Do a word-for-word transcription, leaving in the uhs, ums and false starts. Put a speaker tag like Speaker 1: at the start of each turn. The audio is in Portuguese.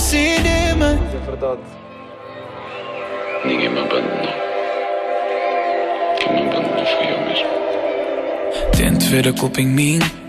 Speaker 1: cinema.
Speaker 2: Mas é verdade.
Speaker 3: Ninguém me abandonou. Quem me abandonou fui eu mesmo.
Speaker 1: Tento ver a culpa em mim,